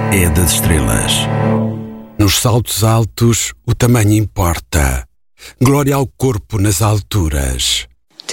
é das estrelas. Nos saltos altos, o tamanho importa. Glória ao corpo nas alturas.